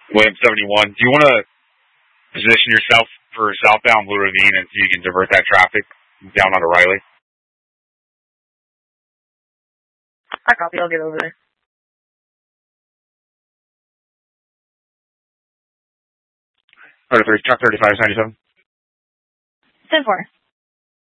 William 71. Do you want to position yourself for southbound Blue Ravine and so you can divert that traffic down onto Riley? I copy. I'll get over there. Order 3, truck 3597. 10-4.